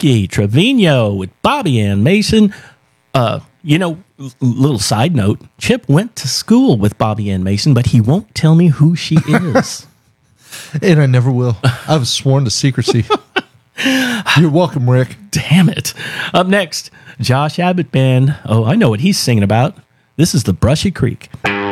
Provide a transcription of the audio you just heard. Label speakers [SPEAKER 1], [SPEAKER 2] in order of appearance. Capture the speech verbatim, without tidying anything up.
[SPEAKER 1] Ricky Trevino with Bobby Ann Mason. Uh, you know, little side note, Chip went to school with Bobby Ann Mason, but he won't tell me who she is.
[SPEAKER 2] And I never will. I've sworn to secrecy. You're welcome, Rick.
[SPEAKER 1] Damn it. Up next, Josh Abbott Band. Oh, I know what he's singing about. This is the Brushy Creek.